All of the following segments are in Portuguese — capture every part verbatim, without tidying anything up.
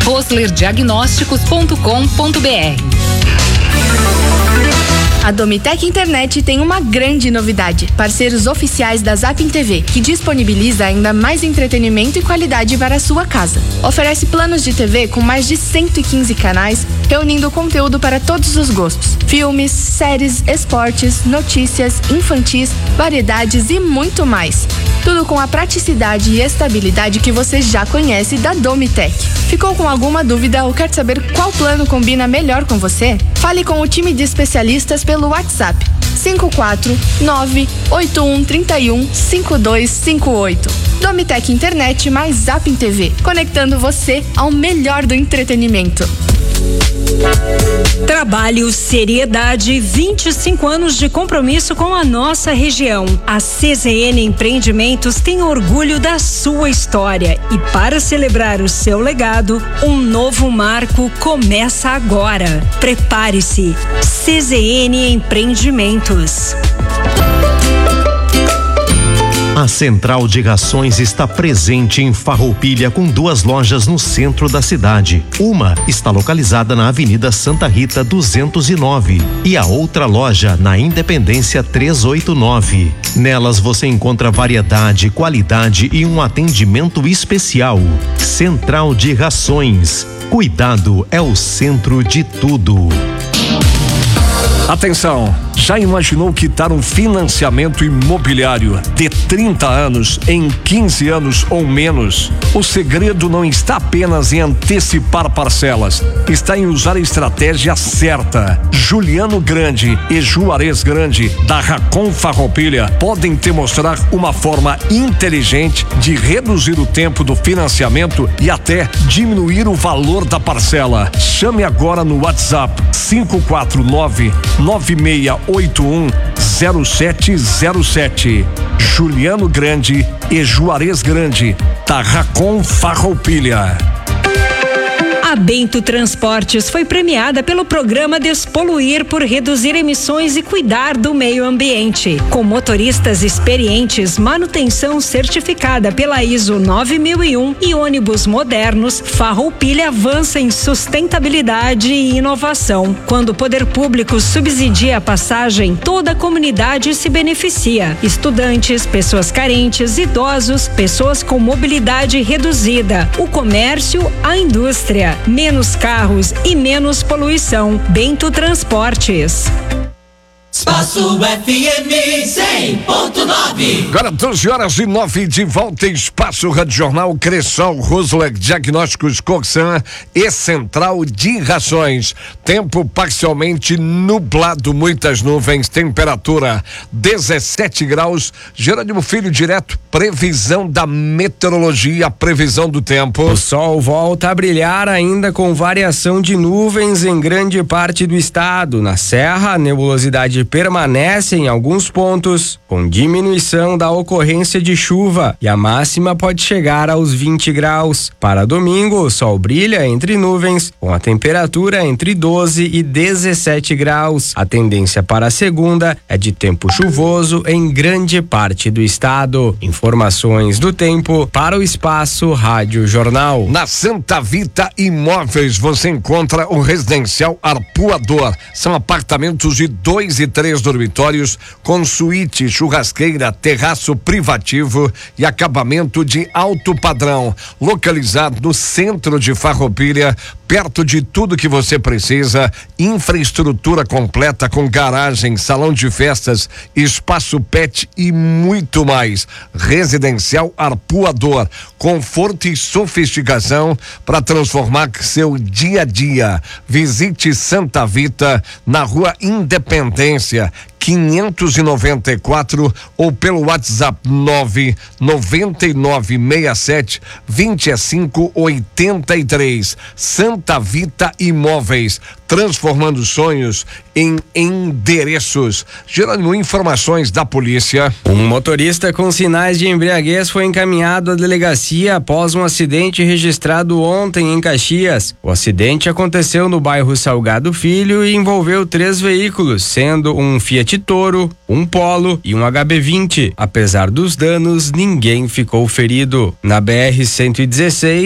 vosler diagnósticos ponto com ponto br. A Domitec Internet tem uma grande novidade. Parceiros oficiais da Zapin T V, que disponibiliza ainda mais entretenimento e qualidade para a sua casa. Oferece planos de T V com mais de cento e quinze canais, reunindo conteúdo para todos os gostos. Filmes, séries, esportes, notícias, infantis, variedades e muito mais. Tudo com a praticidade e estabilidade que você já conhece da Domitec. Ficou com alguma dúvida ou quer saber qual plano combina melhor com você? Fale com o time de especialistas pelo WhatsApp cinco quatro nove oito um três um cinco dois cinco oito. Domitec Internet mais Zapin T V, conectando você ao melhor do entretenimento. Trabalho, seriedade, vinte e cinco anos de compromisso com a nossa região. A C Z N Empreendimentos tem orgulho da sua história e para celebrar o seu legado, um novo marco começa agora. Prepare-se. C Z N Empreendimentos. A Central de Rações está presente em Farroupilha com duas lojas no centro da cidade. Uma está localizada na Avenida Santa Rita duzentos e nove e a outra loja na Independência trezentos e oitenta e nove. Nelas você encontra variedade, qualidade e um atendimento especial. Central de Rações. Cuidado é o centro de tudo. Atenção, já imaginou quitar um financiamento imobiliário de trinta anos em quinze anos ou menos? O segredo não está apenas em antecipar parcelas, está em usar a estratégia certa. Juliano Grande e Juarez Grande, da Racon Farroupilha, podem te mostrar uma forma inteligente de reduzir o tempo do financiamento e até diminuir o valor da parcela. Chame agora no WhatsApp cinco quatro nove nove seis oito um zero sete zero sete. Juliano Grande e Juarez Grande, da Racon Farroupilha. A Bento Transportes foi premiada pelo programa Despoluir por reduzir emissões e cuidar do meio ambiente. Com motoristas experientes, manutenção certificada pela I S O nove mil e um e ônibus modernos, Farroupilha avança em sustentabilidade e inovação. Quando o poder público subsidia a passagem, toda a comunidade se beneficia. Estudantes, pessoas carentes, idosos, pessoas com mobilidade reduzida, o comércio, a indústria. Menos carros e menos poluição. Bento Transportes. Espaço F M cem ponto nove. Agora doze horas e nove, de volta em Espaço Rádio Jornal, Cressol, Rosler Diagnósticos, Coxan e Central de Rações. Tempo parcialmente nublado, muitas nuvens, temperatura dezessete graus. Jerônimo Filho, direto, previsão da meteorologia, previsão do tempo. O sol volta a brilhar ainda com variação de nuvens em grande parte do estado. Na Serra, a nebulosidade permanece em alguns pontos, com diminuição da ocorrência de chuva, e a máxima pode chegar aos vinte graus. Para domingo, o sol brilha entre nuvens, com a temperatura entre doze e dezessete graus. A tendência para a segunda é de tempo chuvoso em grande parte do estado. Informações do tempo para o Espaço Rádio Jornal. Na Santa Vita Imóveis você encontra o residencial Arpoador. São apartamentos de dois e três dormitórios com suíte, churrasqueira, terraço privativo e acabamento de alto padrão, localizado no centro de Farroupilha, perto de tudo que você precisa, infraestrutura completa com garagem, salão de festas, espaço pet e muito mais. Residencial Arpoador, conforto e sofisticação para transformar seu dia a dia. Visite Santa Vita na Rua Independência quinhentos e noventa e quatro ou pelo WhatsApp nove nove nove seis sete dois cinco oito três. Santa Vita Imóveis, transformando sonhos em endereços. Gerando informações da polícia. Um motorista com sinais de embriaguez foi encaminhado à delegacia após um acidente registrado ontem em Caxias. O acidente aconteceu no bairro Salgado Filho e envolveu três veículos, sendo um Fiat Toro, um Polo e um H B vinte. Apesar dos danos, ninguém ficou ferido. Na B R cento e dezesseis,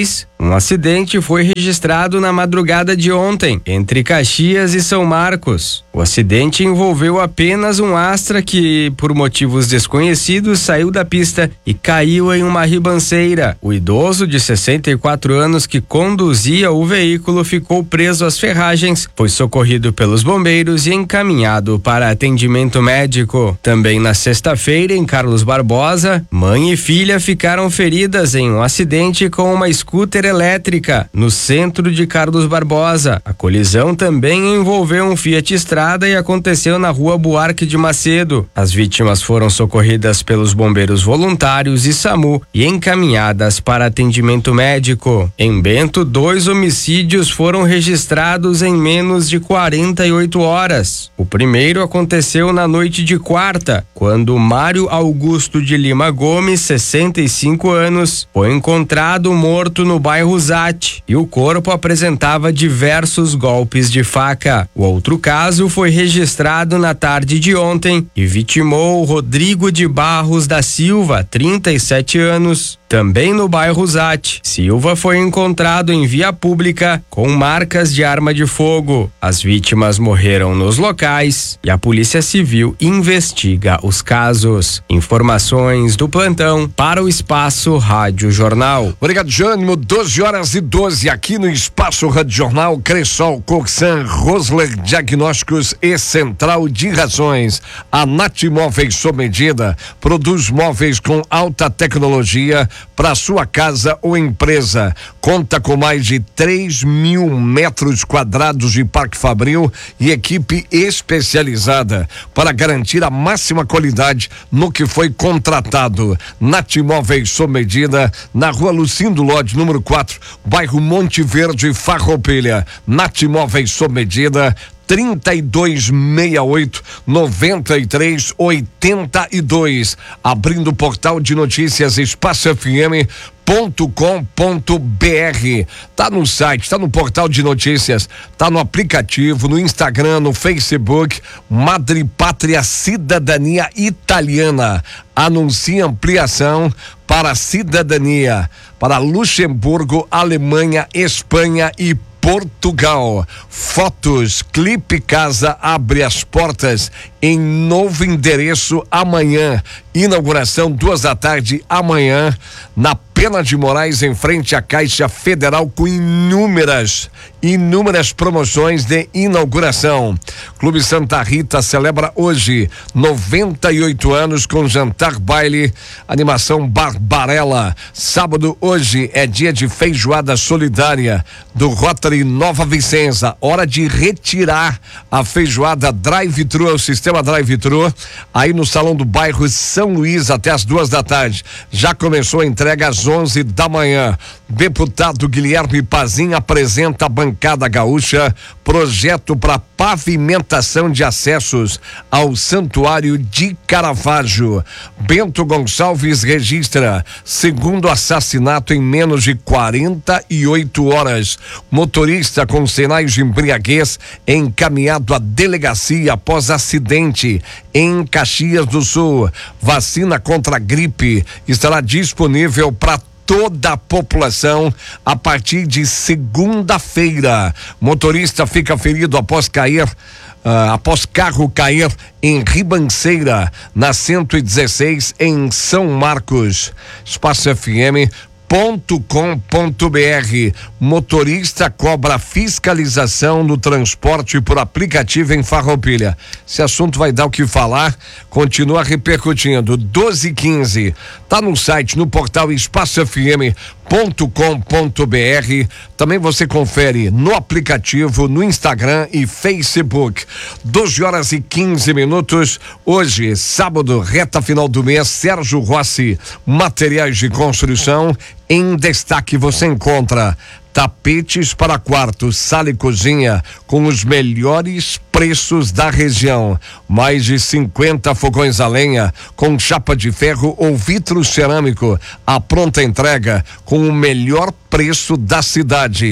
Um acidente foi registrado na madrugada de ontem, entre Caxias e São Marcos. O acidente envolveu apenas um Astra que, por motivos desconhecidos, saiu da pista e caiu em uma ribanceira. O idoso de sessenta e quatro anos que conduzia o veículo ficou preso às ferragens, foi socorrido pelos bombeiros e encaminhado para atendimento médico. Também na sexta-feira, em Carlos Barbosa, mãe e filha ficaram feridas em um acidente com uma scooter elétrica no centro de Carlos Barbosa. A colisão também envolveu um Fiat Strada e aconteceu na rua Buarque de Macedo. As vítimas foram socorridas pelos bombeiros voluntários e SAMU e encaminhadas para atendimento médico. Em Bento, dois homicídios foram registrados em menos de quarenta e oito horas. O primeiro aconteceu na noite de quarta, quando Mário Augusto de Lima Gomes, sessenta e cinco anos, foi encontrado morto no bairro Zate e o corpo apresentava diversos golpes de faca. O outro caso foi registrado na tarde de ontem e vitimou Rodrigo de Barros da Silva, trinta e sete anos, também no bairro Zate. Silva foi encontrado em via pública com marcas de arma de fogo. As vítimas morreram nos locais e a Polícia Civil investiga os casos. Informações do plantão para o Espaço Rádio Jornal. Obrigado, Jânimo. doze horas e doze aqui no Espaço Rádio Jornal. Cressol, Coxan, Rosler Diagnósticos e Central de Rações. A Nath Móveis sob medida produz móveis com alta tecnologia para sua casa ou empresa. Conta com mais de três mil metros quadrados de Parque Fabril e equipe especializada para garantir a máxima qualidade no que foi contratado. Nath Móveis sob medida na rua Lucindo Lodge, número quatro, bairro Monte Verde, Farroupilha. Nath Móveis sob medida, trinta e dois sessenta e oito, noventa e três, oitenta e dois. Abrindo o portal de notícias espaço f m ponto com ponto b r. Tá no site, tá no portal de notícias, tá no aplicativo, no Instagram, no Facebook. Madre Pátria Cidadania Italiana anuncia ampliação para a cidadania para Luxemburgo, Alemanha, Espanha e Portugal. Fotos, Clipe Casa abre as portas em novo endereço amanhã. Inauguração duas da tarde amanhã na Pena de Moraes, em frente à Caixa Federal, com inúmeras, inúmeras promoções de inauguração. Clube Santa Rita celebra hoje noventa e oito anos com jantar baile, animação Barbarella. Sábado hoje é dia de feijoada solidária do Rotary Nova Vicença. Hora de retirar a feijoada drive-thru, o sistema drive-thru, aí no Salão do Bairro São Luís até as duas da tarde. Já começou a entrega às onze da manhã. Deputado Guilherme Pazin apresenta a bancada gaúcha projeto para pavimentação de acessos ao Santuário de Caravaggio. Bento Gonçalves registra segundo assassinato em menos de quarenta e oito horas. Motorista com sinais de embriaguez encaminhado à delegacia após acidente em Caxias do Sul. Vacina contra a gripe estará disponível para toda a população a partir de segunda-feira. Motorista fica ferido após cair, uh, após carro cair em ribanceira, na cento e dezesseis, em São Marcos. Espaço F M ponto com ponto b r. Motorista cobra fiscalização no transporte por aplicativo em Farroupilha. Esse assunto vai dar o que falar, continua repercutindo. doze e quinze, tá no site, no portal espaço f m ponto com ponto b r. Também você confere no aplicativo, no Instagram e Facebook. doze horas e quinze minutos. Hoje, sábado, reta final do mês, Sérgio Rossi, materiais de construção. Em destaque você encontra tapetes para quarto, sala e cozinha com os melhores preços da região. Mais de cinquenta fogões a lenha com chapa de ferro ou vidro cerâmico. A pronta entrega com o melhor preço da cidade.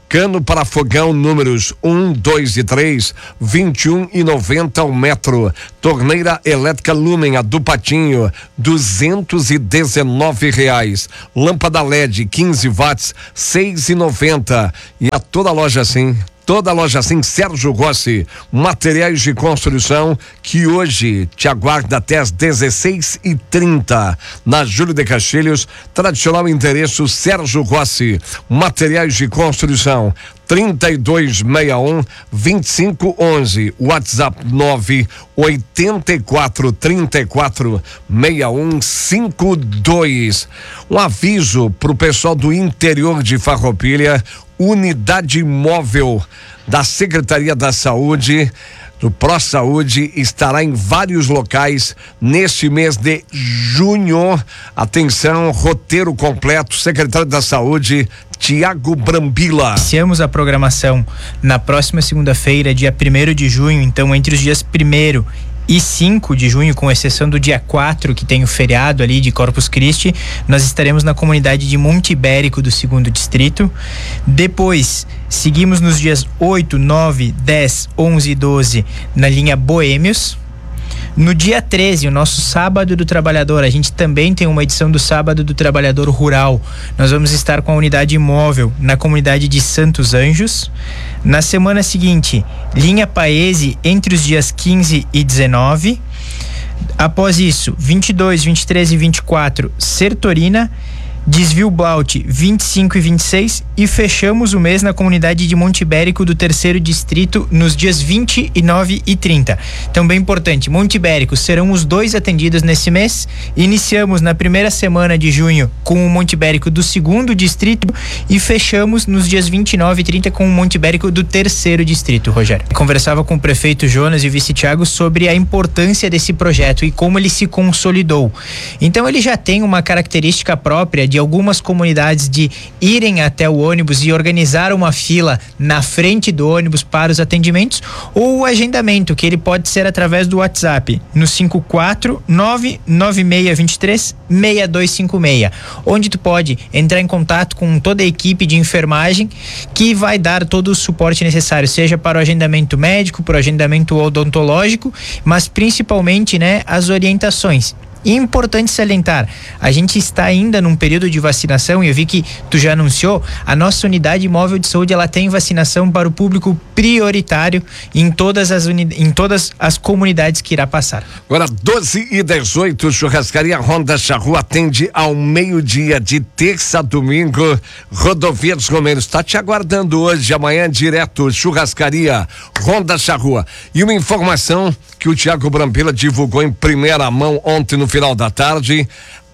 Cano para fogão números um, dois e três, vinte e um e noventa ao metro. Torneira elétrica Lumen, a do Patinho, duzentos e dezenove reais. Lâmpada L E D quinze watts, seis e noventa. E a toda loja assim. Toda loja assim, Sérgio Rossi, materiais de construção, que hoje te aguarda até às dezesseis e trinta. Na Júlio de Castilhos, tradicional endereço Sérgio Rossi, materiais de construção, trinta e dois sessenta e um, vinte e cinco onze, WhatsApp nove oitenta e quatro, trinta e quatro, sessenta e um, cinquenta e dois. Um aviso pro pessoal do interior de Farroupilha: unidade móvel da Secretaria da Saúde, do ProSaúde, estará em vários locais neste mês de junho. Atenção, roteiro completo, secretário da Saúde, Tiago Brambila. Iniciamos a programação na próxima segunda-feira, dia primeiro de junho, então entre os dias primeiro e cinco de junho, com exceção do dia quatro, que tem o feriado ali de Corpus Christi, nós estaremos na comunidade de Monte Ibérico do segundo distrito. Depois, seguimos nos dias oito, nove, dez, onze e doze na linha Boêmios. No dia treze, o nosso Sábado do Trabalhador, a gente também tem uma edição do Sábado do Trabalhador Rural. Nós vamos estar com a unidade móvel na comunidade de Santos Anjos. Na semana seguinte, linha Paese entre os dias quinze e dezenove. Após isso, vinte e dois, vinte e três e vinte e quatro, Sertorina. Desvio Blaut vinte e cinco e vinte e seis, e fechamos o mês na comunidade de Monte Ibérico do terceiro distrito nos dias vinte e nove e trinta. Então, bem importante, Monte Ibérico serão os dois atendidos nesse mês. Iniciamos na primeira semana de junho com o Monte Ibérico do segundo distrito e fechamos nos dias vinte e nove e trinta com o Monte Ibérico do terceiro distrito, Rogério. Eu conversava com o prefeito Jonas e o vice Thiago sobre a importância desse projeto e como ele se consolidou. Então, ele já tem uma característica própria de algumas comunidades de irem até o ônibus e organizar uma fila na frente do ônibus para os atendimentos, ou o agendamento, que ele pode ser através do WhatsApp no cinco quatro nove nove seis dois três seis dois cinco seis, onde tu pode entrar em contato com toda a equipe de enfermagem que vai dar todo o suporte necessário, seja para o agendamento médico, para o agendamento odontológico, mas principalmente, né, as orientações. E importante salientar, a gente está ainda num período de vacinação, e eu vi que tu já anunciou, a nossa unidade móvel de saúde, ela tem vacinação para o público prioritário em todas as uni- em todas as comunidades que irá passar. Agora doze e dezoito, Churrascaria Ronda Charrua atende ao meio-dia de terça a domingo. Rodovia dos Romeiros está te aguardando hoje, amanhã direto, Churrascaria Ronda Charrua. E uma informação que o Tiago Brambila divulgou em primeira mão ontem no final da tarde: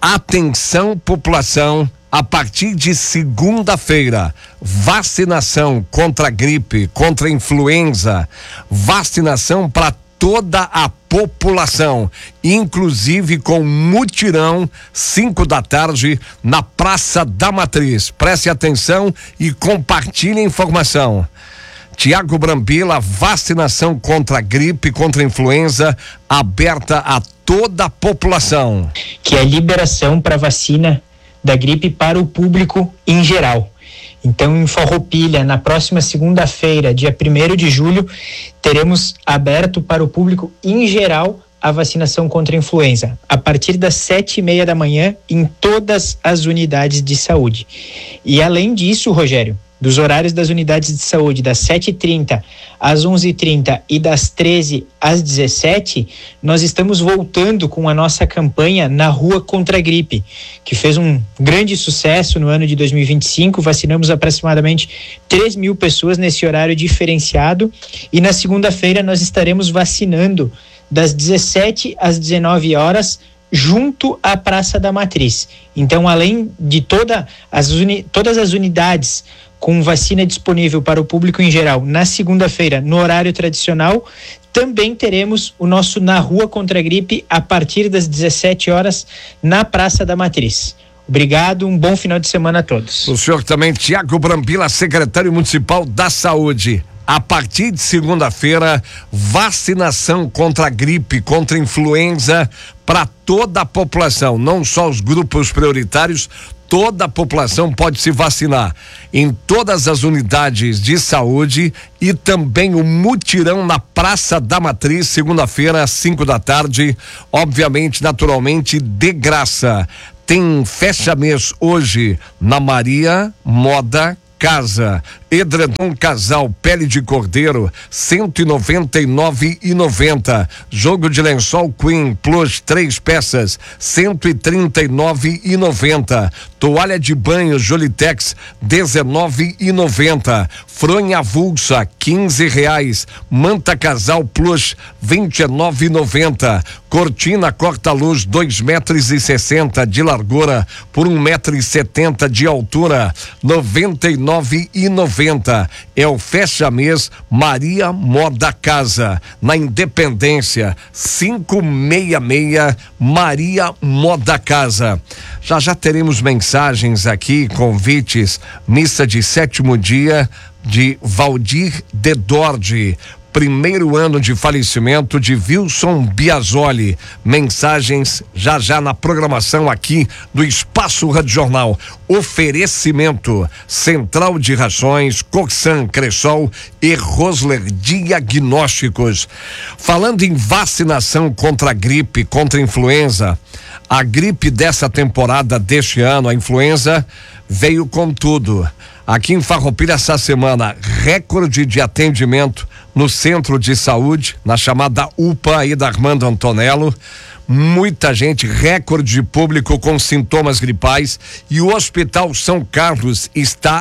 atenção, população, a partir de segunda-feira, vacinação contra a gripe, contra a influenza, vacinação para toda a população, inclusive com mutirão, cinco da tarde, na Praça da Matriz. Preste atenção e compartilhe a informação. Tiago Brambila, vacinação contra a gripe, contra a influenza, aberta a toda a população. Que é a liberação para vacina da gripe para o público em geral. Então, em Farroupilha, na próxima segunda-feira, dia primeiro de julho, teremos aberto para o público em geral a vacinação contra a influenza, a partir das sete e meia da manhã, em todas as unidades de saúde. E além disso, Rogério, dos horários das unidades de saúde, das sete e trinta às onze e trinta e das treze às dezessete, nós estamos voltando com a nossa campanha Na Rua contra a Gripe, que fez um grande sucesso no ano de dois mil e vinte e cinco. Vacinamos aproximadamente três mil pessoas nesse horário diferenciado, e na segunda-feira nós estaremos vacinando das dezessete às dezenove horas, junto à Praça da Matriz. Então, além de toda as uni, todas as unidades com vacina disponível para o público em geral, na segunda-feira, no horário tradicional, também teremos o nosso Na Rua contra a Gripe a partir das dezessete horas na Praça da Matriz. Obrigado, um bom final de semana a todos. O senhor também, Tiago Brambila, secretário municipal da Saúde. A partir de segunda-feira, vacinação contra a gripe, contra a influenza para toda a população, não só os grupos prioritários, toda a população pode se vacinar em todas as unidades de saúde e também o mutirão na Praça da Matriz, segunda-feira, às cinco da tarde, obviamente, naturalmente, de graça. Tem fecha-mês hoje na Maria Moda Casa. Edredom Casal Pele de Cordeiro, cento e noventa e nove e noventa. Jogo de lençol Queen Plus três peças, cento e trinta e nove e noventa. Toalha de banho Jolitex, dezenove e noventa. Fronha avulsa, quinze reais. Manta Casal Plus, vinte e nove e noventa. Cortina corta-luz, dois metros e sessenta de largura por um metro e setenta de altura, noventa e nove e noventa. É o fecha-mês Maria Moda Casa, na Independência, quinhentos e sessenta e seis, Maria Moda Casa. Já já teremos mensagens aqui, convites, missa de sétimo dia de Valdir de Dordi. Primeiro ano de falecimento de Wilson Biasoli. Mensagens já já na programação aqui do Espaço Rádio Jornal. Oferecimento: Central de Rações, Coxan, Cressol e Rosler Diagnósticos. Falando em vacinação contra a gripe, contra a influenza, a gripe dessa temporada deste ano, a influenza, veio com tudo. Aqui em Farroupilha, essa semana, recorde de atendimento no centro de saúde, na chamada U P A aí da Armando Antonello. Muita gente, recorde de público com sintomas gripais, e o Hospital São Carlos está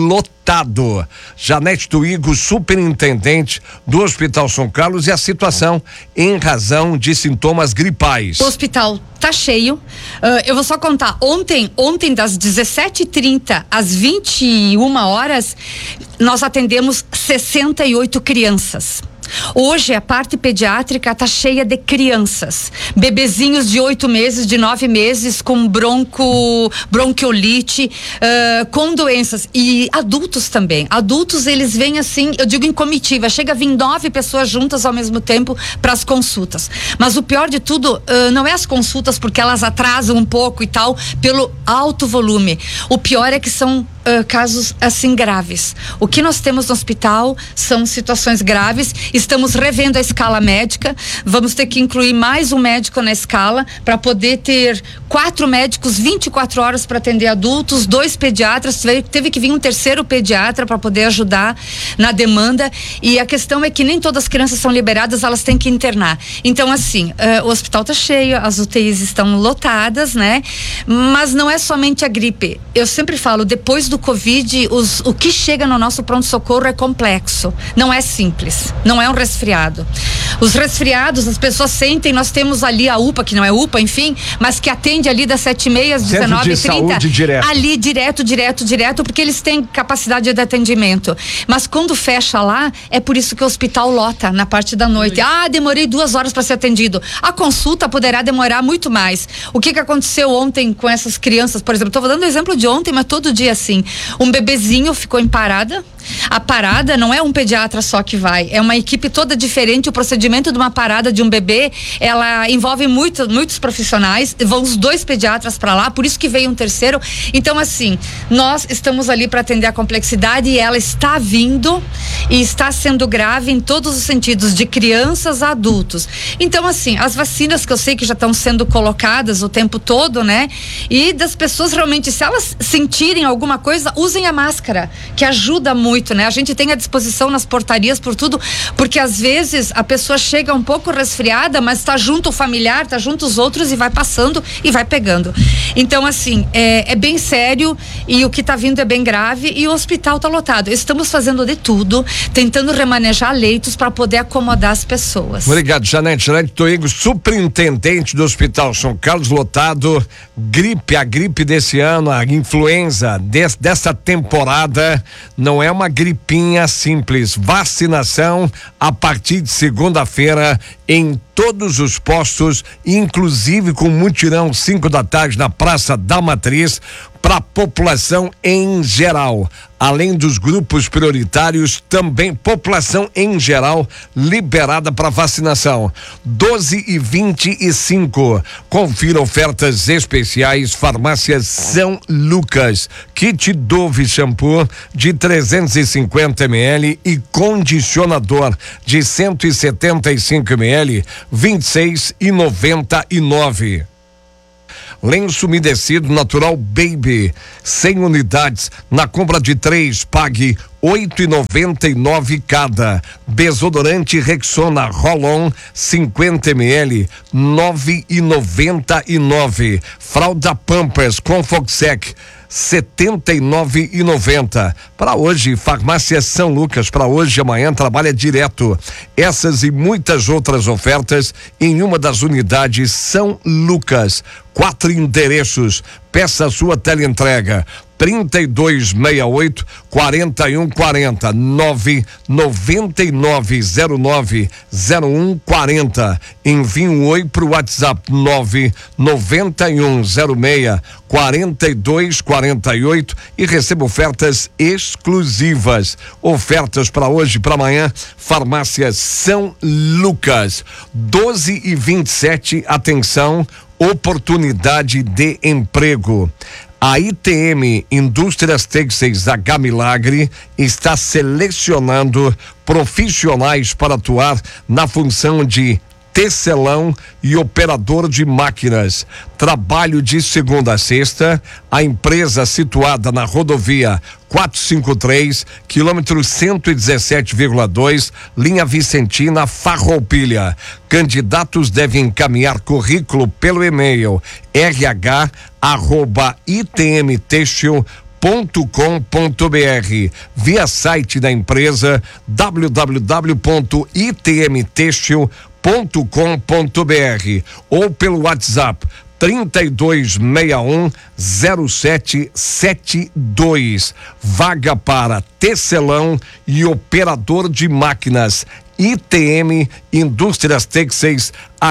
lotado. Janete Tuigo, superintendente do Hospital São Carlos, e a situação em razão de sintomas gripais. O hospital tá cheio. Uh, eu vou só contar. Ontem, ontem das dezessete e trinta às vinte e uma horas, nós atendemos sessenta e oito crianças. Hoje a parte pediátrica está cheia de crianças, bebezinhos de oito meses, de nove meses, com bronco, bronquiolite, uh, com doenças, e adultos também. Adultos, eles vêm assim, eu digo em comitiva, chega a vir nove pessoas juntas ao mesmo tempo para as consultas. Mas o pior de tudo uh, não é as consultas, porque elas atrasam um pouco e tal, pelo alto volume. O pior é que são Uh, casos assim graves. O que nós temos no hospital são situações graves. Estamos revendo a escala médica. Vamos ter que incluir mais um médico na escala para poder ter quatro médicos vinte e quatro horas para atender adultos, dois pediatras. Teve, teve que vir um terceiro pediatra para poder ajudar na demanda. E a questão é que nem todas as crianças são liberadas, elas têm que internar. Então, assim, uh, o hospital está cheio, as U T Is estão lotadas, né? Mas não é somente a gripe. Eu sempre falo, depois do Covid, os, o que chega no nosso pronto-socorro é complexo, não é simples, não é um resfriado. Os resfriados, as pessoas sentem, nós temos ali a U P A, que não é U P A, enfim, mas que atende ali das sete e meia às dezenove e trinta, ali direto, direto, direto, porque eles têm capacidade de atendimento. Mas quando fecha lá, é por isso que o hospital lota na parte da noite. Ah, demorei duas horas para ser atendido. A consulta poderá demorar muito mais. O que que aconteceu ontem com essas crianças, por exemplo? Estou dando exemplo de ontem, mas todo dia assim. Um bebezinho ficou em parada. A parada não é um pediatra só que vai, é uma equipe toda diferente. O procedimento de uma parada de um bebê, ela envolve muito, muitos profissionais, vão os dois pediatras para lá, por isso que veio um terceiro. Então, assim, nós estamos ali para atender a complexidade, e ela está vindo e está sendo grave em todos os sentidos, de crianças a adultos. Então, assim, as vacinas que eu sei que já estão sendo colocadas o tempo todo, né? E das pessoas realmente, se elas sentirem alguma coisa, usem a máscara, que ajuda muito. Muito, né? A gente tem à disposição nas portarias por tudo, porque às vezes a pessoa chega um pouco resfriada, mas está junto o familiar, está junto os outros, e vai passando e vai pegando. Então, assim, é, é bem sério, e o que está vindo é bem grave, e o hospital está lotado. Estamos fazendo de tudo, tentando remanejar leitos para poder acomodar as pessoas. Obrigado, Janete. Janete Toigo, superintendente do Hospital São Carlos, lotado. Gripe, a gripe desse ano, a influenza des, dessa temporada, não é uma gripinha simples. Vacinação a partir de segunda-feira em todos os postos, inclusive com mutirão cinco da tarde na Praça da Matriz, para a população em geral. Além dos grupos prioritários, também população em geral liberada para vacinação. doze e vinte e cinco. Confira ofertas especiais. Farmácia São Lucas. Kit Dove shampoo de trezentos e cinquenta mililitros e condicionador de cento e setenta e cinco mililitros, vinte e seis e noventa e nove. Lenço umedecido natural Baby, cem unidades, na compra de três, pague oito e noventa e nove cada. Desodorante Rexona Roll-On cinquenta mililitros, nove e noventa e nove. Fralda Pampers Confoxec setenta e nove e noventa. Para hoje, Farmácia São Lucas, para hoje e amanhã trabalha direto. Essas e muitas outras ofertas em uma das unidades São Lucas. Quatro endereços. Peça a sua teleentrega. trinta e dois sessenta e oito, quarenta e um quarenta, nove noventa e nove zero nove zero um quarenta. Envie um oi pro WhatsApp nove noventa e um zero seis quarenta e dois quarenta e oito e receba ofertas exclusivas. Ofertas para hoje e para amanhã. Farmácia São Lucas. doze e vinte e sete. Atenção, oportunidade de emprego. A I T M Indústrias Têxteis H Milagre está selecionando profissionais para atuar na função de tecelão e operador de máquinas. Trabalho de segunda a sexta. A empresa situada na rodovia quatrocentos e cinquenta e três, quilômetro cento e dezessete vírgula dois, linha Vicentina, Farroupilha. Candidatos devem encaminhar currículo pelo e-mail rh arroba itmtextil ponto com ponto br, via site da empresa w w w ponto itmtextil ponto com ponto br ou pelo WhatsApp trinta e dois sessenta e um zero sete setenta e dois. Vaga para tecelão e operador de máquinas. I T M Indústrias Têxteis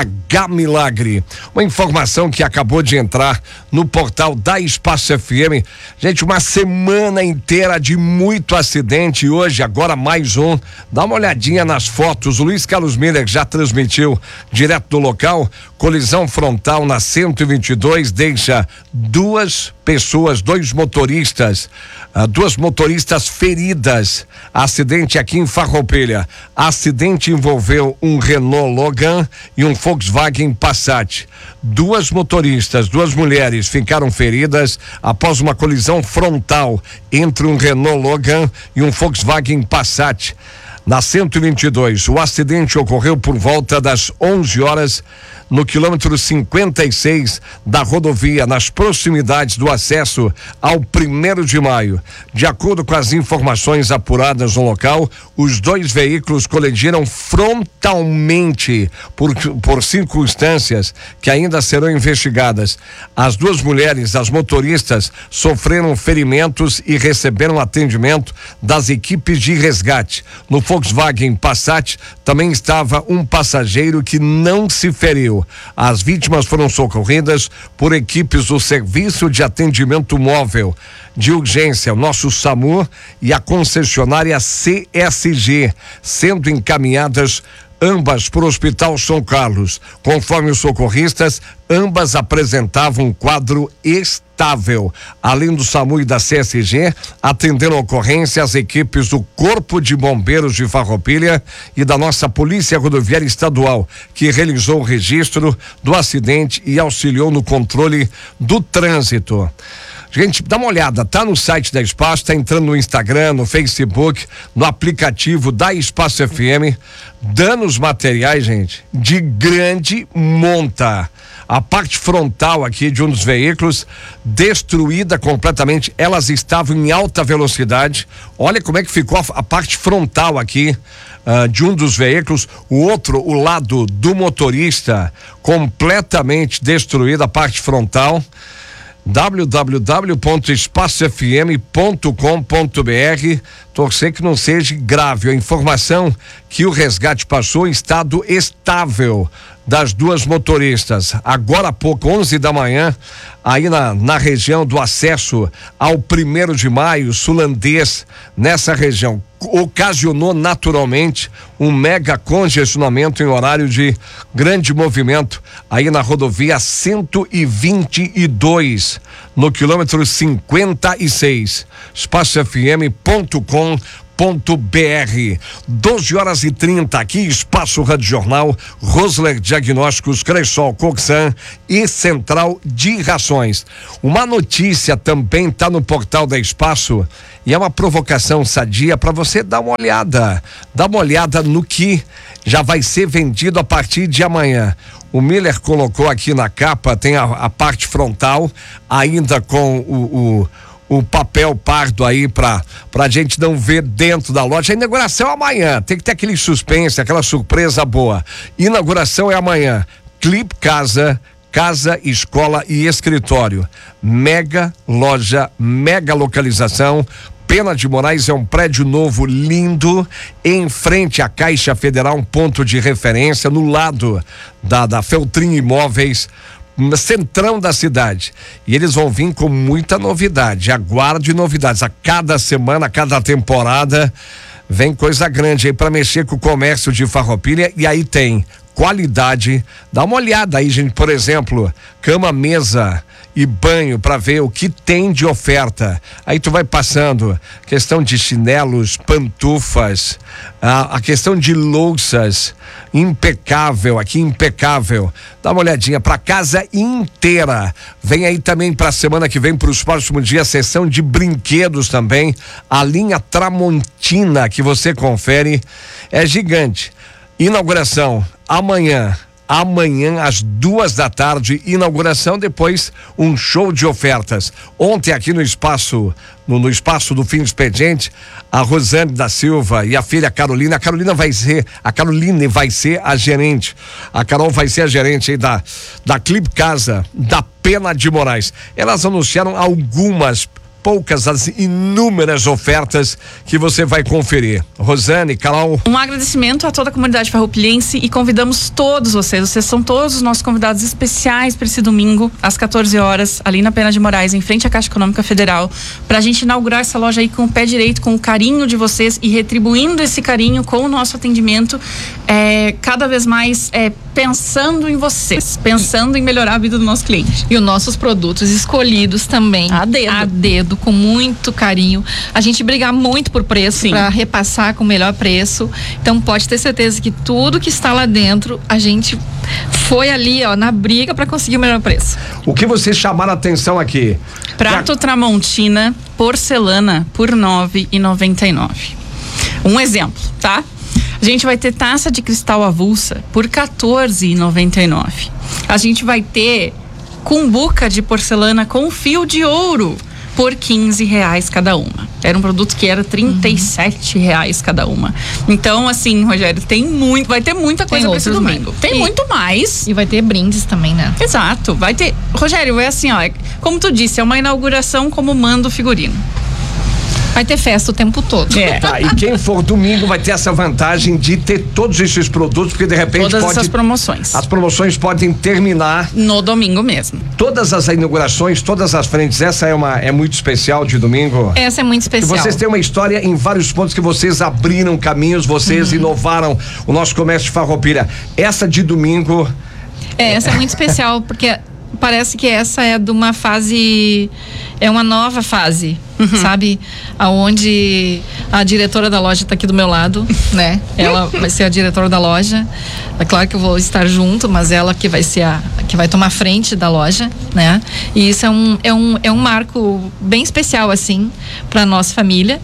H Milagre. Uma informação que acabou de entrar no portal da Espaço F M. Gente, uma semana inteira de muito acidente. Hoje, agora mais um. Dá uma olhadinha nas fotos. O Luiz Carlos Miller já transmitiu direto do local. Colisão frontal na cento e vinte e dois deixa duas pessoas, dois motoristas, uh, duas motoristas feridas. Acidente aqui em Farroupilha. Acidente envolveu um Renault Logan e um Volkswagen Passat. Duas motoristas, duas mulheres ficaram feridas após uma colisão frontal entre um Renault Logan e um Volkswagen Passat. Na cento e vinte e dois, o acidente ocorreu por volta das onze horas no quilômetro cinquenta e seis da rodovia, nas proximidades do acesso ao primeiro de maio. De acordo com as informações apuradas no local, os dois veículos colidiram frontalmente por, por circunstâncias que ainda serão investigadas. As duas mulheres, as motoristas, sofreram ferimentos e receberam atendimento das equipes de resgate. No Volkswagen Passat também estava um passageiro que não se feriu. As vítimas foram socorridas por equipes do Serviço de Atendimento Móvel de Urgência, o nosso SAMU e a concessionária C S G, sendo encaminhadas ambas para o Hospital São Carlos. Conforme os socorristas, ambas apresentavam um quadro estável. Além do SAMU e da C S G, atenderam a ocorrência as equipes do Corpo de Bombeiros de Farroupilha e da nossa Polícia Rodoviária Estadual, que realizou o registro do acidente e auxiliou no controle do trânsito. Gente, dá uma olhada, tá no site da Espaço, tá entrando no Instagram, no Facebook, no aplicativo da Espaço F M, danos materiais, gente, de grande monta. A parte frontal aqui de um dos veículos destruída completamente, elas estavam em alta velocidade. Olha como é que ficou a, a parte frontal aqui uh, de um dos veículos, o outro, o lado do motorista, completamente destruída a parte frontal. w w w ponto espaço f m ponto com ponto br. Torcer que não seja grave. A informação que o resgate passou em estado estável. das duas motoristas. Agora há pouco, onze da manhã, aí na, na região do acesso ao primeiro de maio, Sulandês, nessa região, ocasionou naturalmente um mega congestionamento em horário de grande movimento aí na rodovia cento e vinte e dois, no quilômetro cinquenta e seis. espaço f m ponto com ponto b r. doze horas e trinta aqui, Espaço Rádio Jornal, Rosler Diagnósticos, Cressol, Coxan e Central de Rações. Uma notícia também está no portal da Espaço e é uma provocação sadia para você dar uma olhada, dar uma olhada no que já vai ser vendido a partir de amanhã. O Miller colocou aqui na capa, tem a, a parte frontal ainda com o, o o papel pardo aí pra, pra gente não ver dentro da loja. A inauguração é amanhã, tem que ter aquele suspense, aquela surpresa boa. Inauguração é amanhã. Clipe Casa, casa, escola e escritório. Mega loja, mega localização. Pena de Moraes é um prédio novo, lindo, em frente à Caixa Federal, um ponto de referência, no lado da, da Feltrin Imóveis, no centrão da cidade. E eles vão vir com muita novidade. Aguarde novidades. A cada semana, a cada temporada, vem coisa grande aí para mexer com o comércio de Farroupilha. E aí tem qualidade. Dá uma olhada aí, gente. Por exemplo, cama, mesa e banho para ver o que tem de oferta. Aí tu vai passando questão de chinelos, pantufas, a, a questão de louças, impecável, aqui impecável. Dá uma olhadinha para casa inteira. Vem aí também para a semana que vem, para os próximos dias, sessão de brinquedos também. A linha Tramontina que você confere é gigante. Inauguração amanhã. Amanhã, às duas da tarde, inauguração, depois um show de ofertas. Ontem, aqui no espaço, no, no espaço do fim de expediente, a Rosane da Silva e a filha Carolina, a Carolina vai ser, a Caroline vai ser a gerente. A Carol vai ser a gerente aí da, da Clipe Casa, da Pena de Moraes. Elas anunciaram algumas poucas as inúmeras ofertas que você vai conferir. Rosane, Carol. Um agradecimento a toda a comunidade farroupilhense e convidamos todos vocês, vocês são todos os nossos convidados especiais para esse domingo, às quatorze horas, ali na Pena de Moraes, em frente à Caixa Econômica Federal, para a gente inaugurar essa loja aí com o pé direito, com o carinho de vocês e retribuindo esse carinho com o nosso atendimento, é, cada vez mais é, pensando em vocês, pensando em melhorar a vida do nosso cliente. E os nossos produtos escolhidos também. A dedo. A dedo, com muito carinho. A gente briga muito por preço, para repassar com o melhor preço. Então pode ter certeza que tudo que está lá dentro, a gente foi ali, ó, na briga para conseguir o melhor preço. O que vocês chamaram a atenção aqui? Prato Já... Tramontina, porcelana, por nove reais e noventa e nove centavos. Um exemplo, tá? A gente vai ter taça de cristal avulsa por quatorze reais e noventa e nove centavos. A gente vai ter cumbuca de porcelana com fio de ouro por quinze reais cada uma. Era um produto que era trinta e sete reais cada uma. Então, assim, Rogério, tem muito, vai ter muita coisa para esse domingo. Mais. Tem e, muito mais. E vai ter brindes também, né? Exato, vai ter. Rogério, é assim, ó, é, como tu disse, é uma inauguração como manda o figurino. Vai ter festa o tempo todo. É. Tá, e quem for domingo vai ter essa vantagem de ter todos esses produtos, porque de repente todas pode, essas promoções. As promoções podem terminar no domingo mesmo. Todas as inaugurações, todas as frentes, essa é uma é muito especial de domingo. Essa é muito especial. E vocês têm uma história em vários pontos que vocês abriram caminhos, vocês uhum. inovaram o nosso comércio de Farroupilha. Essa de domingo. É, essa é muito especial, porque parece que essa é de uma fase, é uma nova fase, uhum. sabe? Aonde a diretora da loja está aqui do meu lado, né? Ela vai ser a diretora da loja. É claro que eu vou estar junto, mas ela que vai ser a que vai tomar frente da loja, né? E isso é um é um é um marco bem especial assim para nossa família,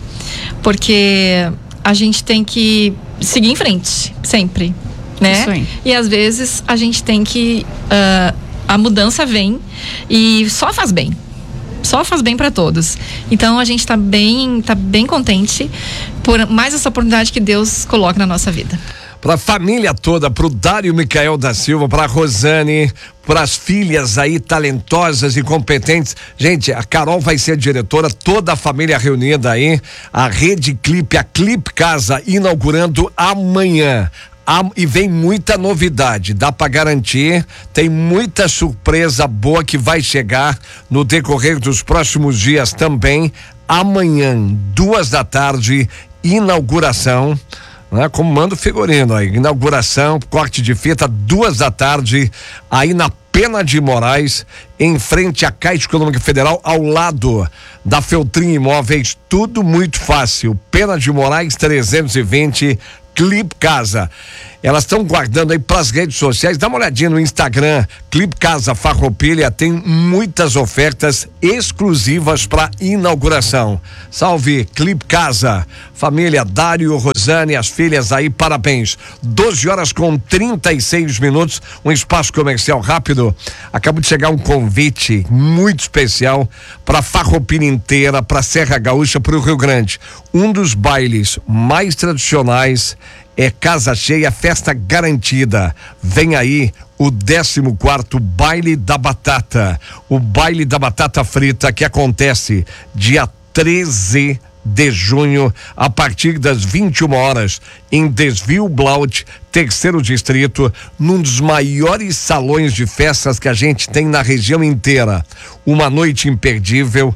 porque a gente tem que seguir em frente sempre, né? Isso aí. E às vezes a gente tem que uh, a mudança vem e só faz bem. Só faz bem para todos. Então a gente está bem, tá bem contente por mais essa oportunidade que Deus coloca na nossa vida. Para a família toda, para o Dário Micael da Silva, para a Rosane, para as filhas aí talentosas e competentes. Gente, a Carol vai ser a diretora, toda a família reunida aí, a Rede Clipe, a Clipe Casa inaugurando amanhã. Ah, e vem muita novidade, dá para garantir, tem muita surpresa boa que vai chegar no decorrer dos próximos dias também. Amanhã, duas da tarde, inauguração, né? Como manda o figurino aí, inauguração, corte de fita, duas da tarde, aí na Pena de Moraes, em frente à Caixa Econômica Federal, ao lado da Feltrin Imóveis, tudo muito fácil. Pena de Moraes trezentos e vinte, Clipe Casa. Elas estão guardando aí pras redes sociais, dá uma olhadinha no Instagram, Clipe Casa Farroupilha, tem muitas ofertas exclusivas para inauguração. Salve Clipe Casa, família Dário, Rosane, as filhas aí, parabéns. doze horas com trinta e seis minutos, um espaço comercial rápido. Acabou de chegar um convite muito especial para Farroupilha inteira, para Serra Gaúcha, para o Rio Grande. Um dos bailes mais tradicionais é Casa Cheia, festa garantida. Vem aí o décimo quarto Baile da Batata. O Baile da Batata Frita, que acontece dia treze de junho, a partir das vinte e uma horas, em Desvio Blaut, terceiro distrito, num dos maiores salões de festas que a gente tem na região inteira. Uma noite imperdível.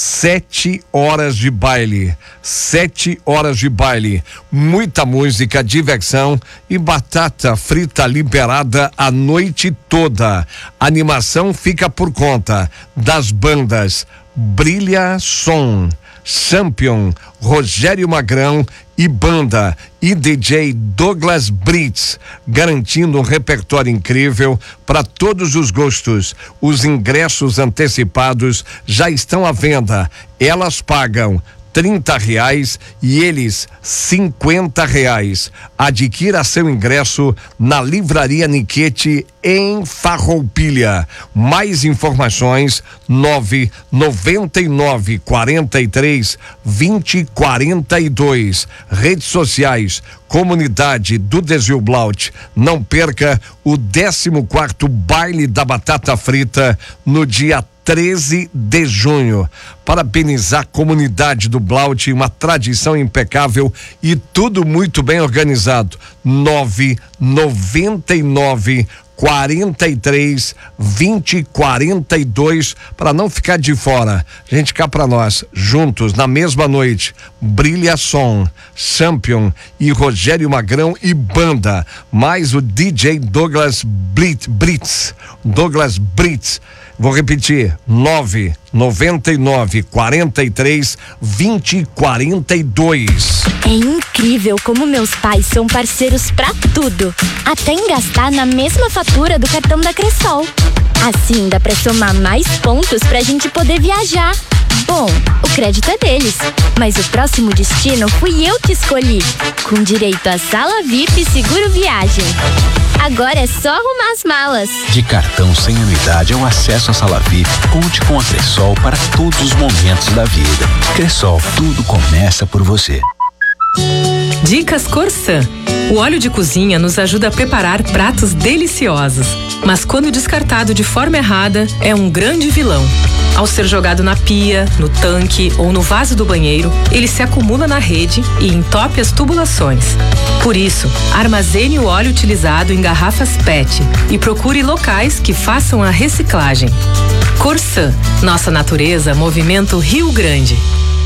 Sete horas de baile, sete horas de baile, muita música, diversão e batata frita liberada a noite toda. A animação fica por conta das bandas Brilha Som, Champion, Rogério Magrão e banda e D J Douglas Brits, garantindo um repertório incrível para todos os gostos. Os ingressos antecipados já estão à venda. Elas pagam trinta reais e eles cinquenta reais. Adquira seu ingresso na Livraria Niquete em Farroupilha. Mais informações nove noventa e nove quarenta e três vinte quarenta e dois. Redes sociais Comunidade do Desvio Blaut. Não perca o décimo quarto Baile da Batata Frita no dia treze de junho. Parabenizar a comunidade do Blaut, uma tradição impecável e tudo muito bem organizado. nove noventa e nove quarenta e três vinte quarenta e dois, para não ficar de fora. Gente, cá para nós, juntos na mesma noite, Brilha Som, Champion e Rogério Magrão e banda, mais o D J Douglas Brits, Brits, Douglas Brits. Vou repetir, nove noventa e nove quarenta e três vinte quarenta e dois. É incrível como meus pais são parceiros pra tudo, até em gastar na mesma fatura do cartão da Cressol. Assim dá pra somar mais pontos pra gente poder viajar. Bom, o crédito é deles, mas o próximo destino fui eu que escolhi, com direito a sala V I P e seguro viagem. Agora é só arrumar as malas. De cartão sem anuidade ao acesso à sala V I P, conte com a Cressol para todos os momentos da vida. Cressol, tudo começa por você. Dicas Corsã. O óleo de cozinha nos ajuda a preparar pratos deliciosos, mas quando descartado de forma errada, é um grande vilão. Ao ser jogado na pia, no tanque ou no vaso do banheiro, ele se acumula na rede e entope as tubulações. Por isso, armazene o óleo utilizado em garrafas P E T e procure locais que façam a reciclagem. Corsã, nossa natureza, movimento Rio Grande.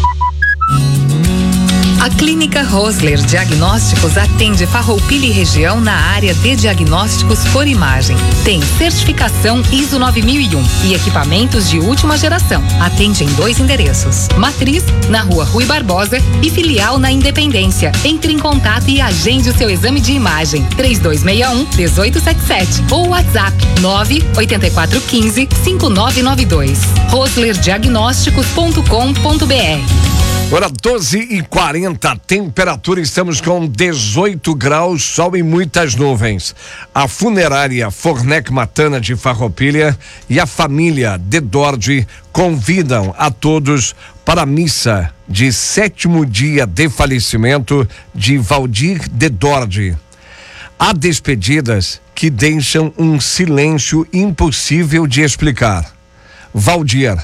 A Clínica Rosler Diagnósticos atende Farroupilha e região na área de diagnósticos por imagem. Tem certificação I S O nove mil e um e equipamentos de última geração. Atende em dois endereços: Matriz, na Rua Rui Barbosa, e filial na Independência. Entre em contato e agende o seu exame de imagem. três dois seis um, um oito sete sete ou WhatsApp nove oito quatro um cinco, cinco nove nove dois. rosler diagnósticos ponto com ponto b r. Agora doze e quarenta, temperatura, estamos com dezoito graus, sol e muitas nuvens. A funerária Fornec Matana de Farroupilha e a família Dedorde convidam a todos para a missa de sétimo dia de falecimento de Valdir Dedorde. Há despedidas que deixam um silêncio impossível de explicar. Valdir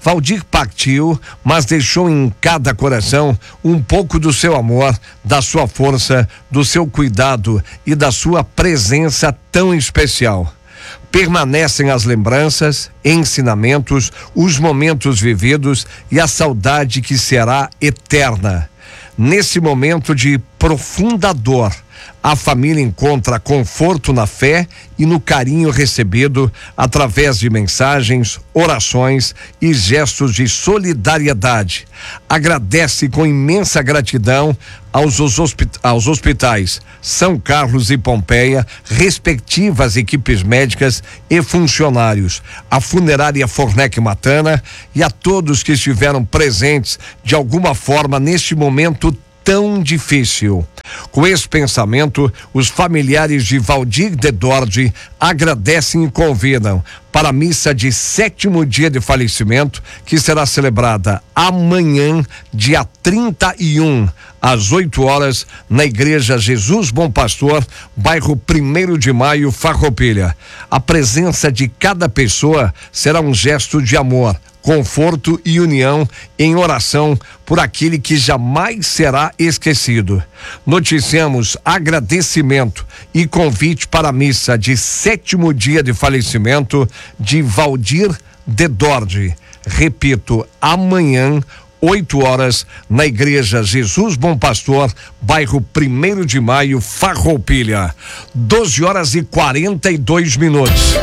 Valdir partiu, mas deixou em cada coração um pouco do seu amor, da sua força, do seu cuidado e da sua presença tão especial. Permanecem as lembranças, ensinamentos, os momentos vividos e a saudade que será eterna. Nesse momento de profunda dor, a família encontra conforto na fé e no carinho recebido através de mensagens, orações e gestos de solidariedade. Agradece com imensa gratidão aos, hospit- aos hospitais São Carlos e Pompeia, respectivas equipes médicas e funcionários, a funerária Fornec Matana e a todos que estiveram presentes de alguma forma neste momento tão difícil. Com esse pensamento, os familiares de Valdir de Dordi agradecem e convidam para a missa de sétimo dia de falecimento, que será celebrada amanhã, dia trinta e um, às oito horas, na Igreja Jesus Bom Pastor, bairro primeiro de Maio, Farroupilha. A presença de cada pessoa será um gesto de amor, conforto e união em oração por aquele que jamais será esquecido. Noticiamos agradecimento e convite para a missa de sétimo dia de falecimento de Valdir de Dordi. Repito, amanhã, oito horas, na Igreja Jesus Bom Pastor, bairro primeiro de Maio, Farroupilha. doze horas e quarenta e dois minutos.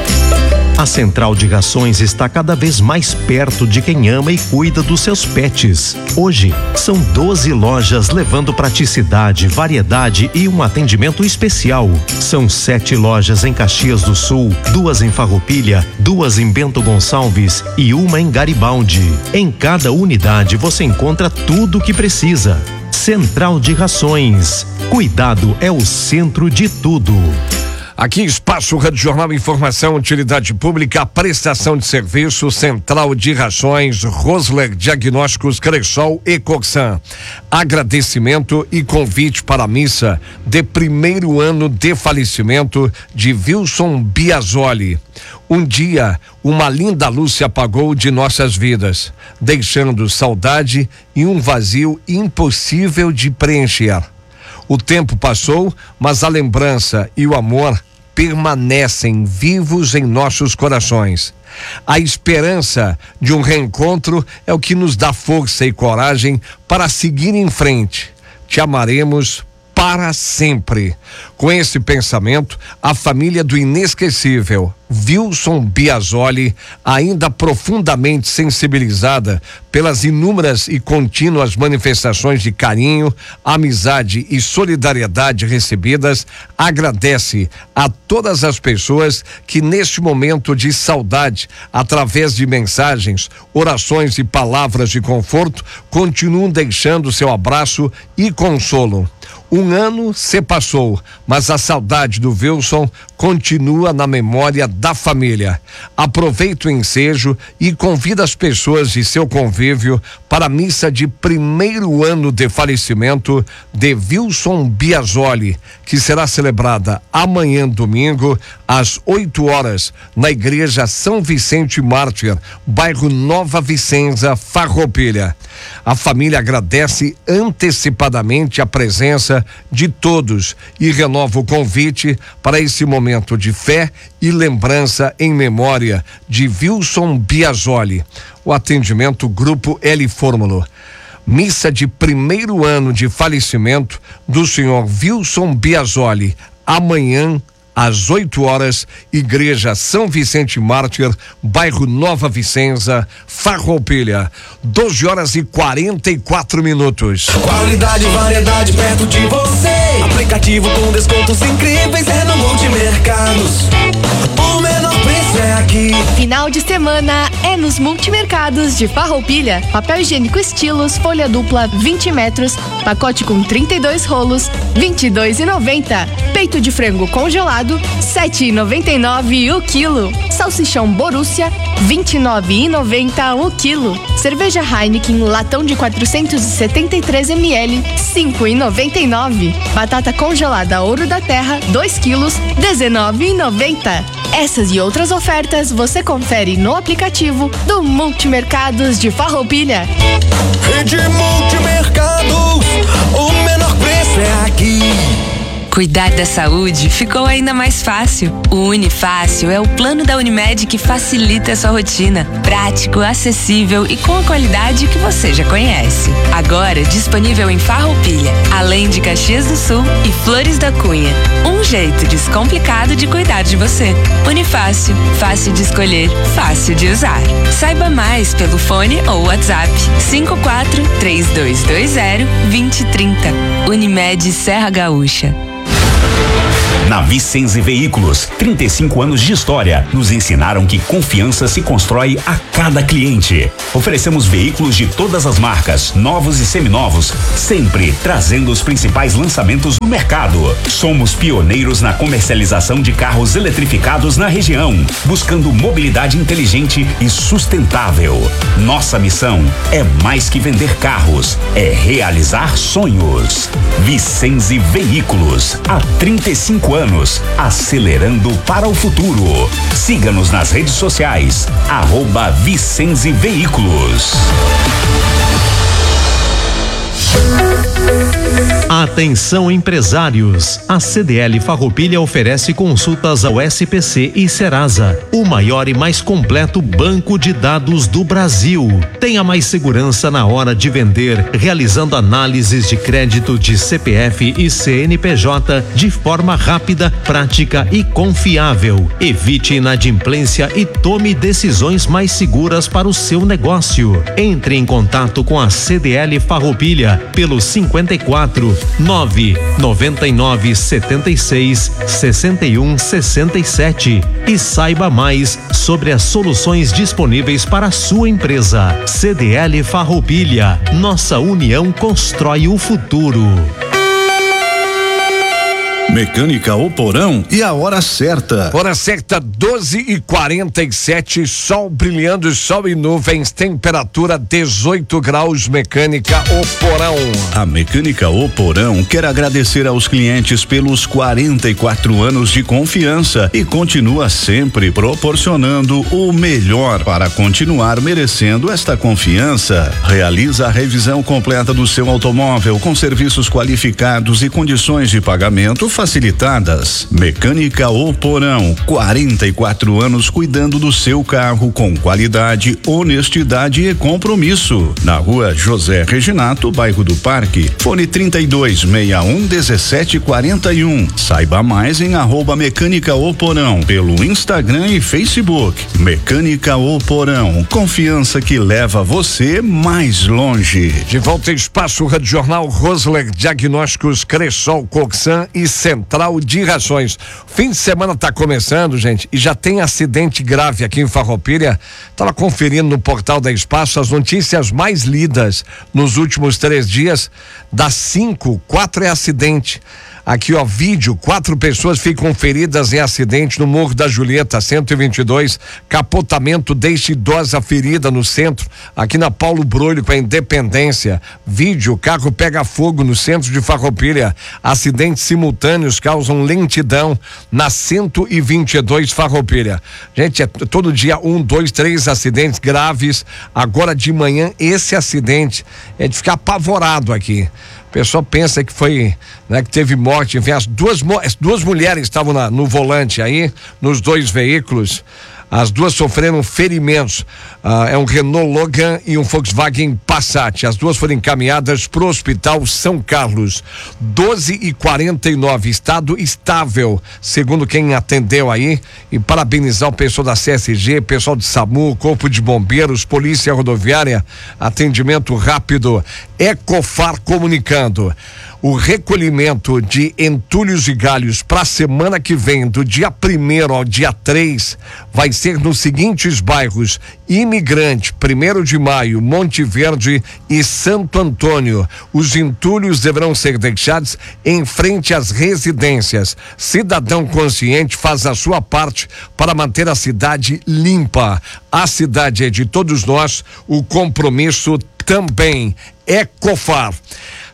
A Central de Rações está cada vez mais perto de quem ama e cuida dos seus pets. Hoje, são doze lojas levando praticidade, variedade e um atendimento especial. São sete lojas em Caxias do Sul, duas em Farroupilha, duas em Bento Gonçalves e uma em Garibaldi. Em cada unidade você encontra tudo o que precisa. Central de Rações. Cuidado é o centro de tudo. Aqui, Espaço Rádio Jornal, Informação, Utilidade Pública, Prestação de Serviço, Central de Rações, Rosler Diagnósticos, Cressol e Coxan. Agradecimento e convite para a missa de primeiro ano de falecimento de Wilson Biasoli. Um dia, uma linda luz se apagou de nossas vidas, deixando saudade e um vazio impossível de preencher. O tempo passou, mas a lembrança e o amor permanecem vivos em nossos corações. A esperança de um reencontro é o que nos dá força e coragem para seguir em frente. Te amaremos para sempre. Com esse pensamento, a família do inesquecível Wilson Biasoli, ainda profundamente sensibilizada pelas inúmeras e contínuas manifestações de carinho, amizade e solidariedade recebidas, agradece a todas as pessoas que neste momento de saudade, através de mensagens, orações e palavras de conforto, continuam deixando seu abraço e consolo. Um ano se passou, mas a saudade do Wilson continua na memória da família. Aproveita o ensejo e convida as pessoas de seu convívio para a missa de primeiro ano de falecimento de Wilson Biasoli, que será celebrada amanhã, domingo, às oito horas, na Igreja São Vicente Mártir, bairro Nova Vicenza, Farroupilha. A família agradece antecipadamente a presença de todos e renova o convite para esse momento de fé e lembrança em memória de Wilson Biasoli. O atendimento Grupo L Fórmulo. Missa de primeiro ano de falecimento do senhor Wilson Biasoli, amanhã às oito horas, Igreja São Vicente Mártir, bairro Nova Vicenza, Farroupilha. doze horas e quarenta e quatro minutos. Qualidade e variedade perto de você. Aplicativo com descontos incríveis é no Multimercados. O menor preço é aqui. Final de semana é nos Multimercados de Farroupilha. Papel higiênico Estilos, folha dupla vinte metros, pacote com trinta e dois rolos, vinte e dois e noventa. Peito de frango congelado, sete e noventa e nove o quilo. Salsichão Borussia, vinte e nove e noventa o quilo. Cerveja Heineken, latão de quatrocentos e setenta e três mililitros, cinco e noventa e nove. Batata congelada Ouro da Terra, dois quilos, dezenove e noventa. Essas e outras ofertas você confere no aplicativo do Multimercados de Farroupilha. Rede Multimercados, o menor preço é aqui. Cuidar da saúde ficou ainda mais fácil. O Unifácil é o plano da Unimed que facilita a sua rotina. Prático, acessível e com a qualidade que você já conhece. Agora disponível em Farroupilha, além de Caxias do Sul e Flores da Cunha. Um jeito descomplicado de cuidar de você. Unifácil, fácil de escolher, fácil de usar. Saiba mais pelo fone ou WhatsApp cinco quatro três dois dois zero dois zero três zero. Unimed Serra Gaúcha. Na Vicenze Veículos, trinta e cinco anos de história nos ensinaram que confiança se constrói a cada cliente. Oferecemos veículos de todas as marcas, novos e seminovos, sempre trazendo os principais lançamentos do mercado. Somos pioneiros na comercialização de carros eletrificados na região, buscando mobilidade inteligente e sustentável. Nossa missão é mais que vender carros, é realizar sonhos. Vicenze Veículos, há trinta e cinco anos, acelerando para o futuro. Siga-nos nas redes sociais, arroba Vicenze Veículos. Atenção empresários, a C D L Farroupilha oferece consultas ao S P C e Serasa, o maior e mais completo banco de dados do Brasil. Tenha mais segurança na hora de vender, realizando análises de crédito de C P F e C N P J de forma rápida, prática e confiável. Evite inadimplência e tome decisões mais seguras para o seu negócio. Entre em contato com a C D L Farroupilha pelo cinquenta e quatro, nove noventa e nove, setenta e seis, sessenta e um, sessenta e sete e saiba mais sobre as soluções disponíveis para a sua empresa. C D L Farroupilha, nossa união constrói o futuro. Mecânica O Porão e a hora certa. Hora certa, doze e quarenta e sete, sol brilhando, sol e nuvens, temperatura dezoito graus. Mecânica O Porão. A Mecânica O Porão quer agradecer aos clientes pelos quarenta e quatro anos de confiança e continua sempre proporcionando o melhor para continuar merecendo esta confiança. Realiza a revisão completa do seu automóvel com serviços qualificados e condições de pagamento facilitadas. Mecânica O Porão, quarenta e quatro anos cuidando do seu carro com qualidade, honestidade e compromisso. Na rua José Reginato, bairro do Parque. Fone trinta e dois, sessenta e um, dezessete quarenta e um. Saiba mais em arroba Mecânica O Porão pelo Instagram e Facebook. Mecânica O Porão, confiança que leva você mais longe. De volta ao espaço Rádio Jornal Rosler Diagnósticos, Cressol, Coxan e Central de Rações. Fim de semana tá começando, gente, e já tem acidente grave aqui em Farroupilha. Tava conferindo no portal da Espaço as notícias mais lidas nos últimos três dias. Das cinco, quatro é acidente. Aqui, ó, vídeo, quatro pessoas ficam feridas em acidente no Morro da Julieta, cento e vinte e dois, capotamento deixa idosa ferida no centro, aqui na Paulo Brolho com a Independência. Vídeo, carro pega fogo no centro de Farroupilha, acidentes simultâneos causam lentidão na cento e vinte e dois Farroupilha. Gente, é todo dia um, dois, três acidentes graves. Agora de manhã esse acidente é de ficar apavorado aqui. O pessoal pensa que foi, né, que teve morte, enfim, as duas, as duas mulheres estavam na, no volante aí, nos dois veículos. As duas sofreram ferimentos. Ah, é um Renault Logan e um Volkswagen Passat. As duas foram encaminhadas para o Hospital São Carlos. doze e quarenta e nove, estado estável, segundo quem atendeu aí. E parabenizar o pessoal da C S G, pessoal de SAMU, Corpo de Bombeiros, Polícia Rodoviária, atendimento rápido. Ecofar comunicando. O recolhimento de entulhos e galhos para a semana que vem, do dia primeiro ao dia três, vai ser nos seguintes bairros: Imigrante, primeiro de maio, Monte Verde e Santo Antônio. Os entulhos deverão ser deixados em frente às residências. Cidadão consciente faz a sua parte para manter a cidade limpa. A cidade é de todos nós, o compromisso também. Ecofar.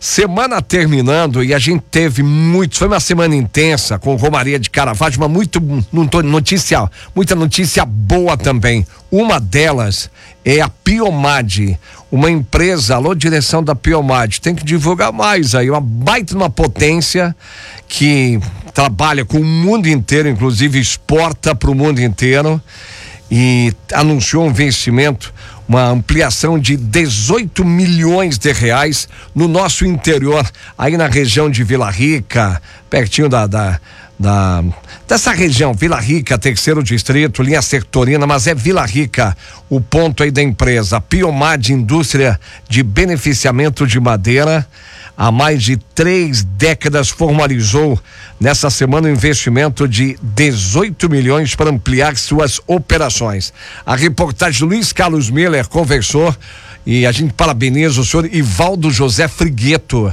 Semana terminando e a gente teve muito, foi uma semana intensa com Romaria de Caravaggio, mas muito notícia, muita notícia boa também. Uma delas é a Piomad, uma empresa, alô direção da Piomad, tem que divulgar mais aí, uma baita uma potência que trabalha com o mundo inteiro, inclusive exporta para o mundo inteiro, e anunciou um investimento, uma ampliação de dezoito milhões de reais no nosso interior, aí na região de Vila Rica, pertinho da, da, da dessa região, Vila Rica, terceiro distrito, linha Sertorina, mas é Vila Rica o ponto aí da empresa. Piomad, indústria de beneficiamento de madeira, há mais de três décadas formalizou nessa semana um investimento de dezoito milhões para ampliar suas operações. A reportagem Luiz Carlos Miller conversou e a gente parabeniza o senhor Ivaldo José Frigueto.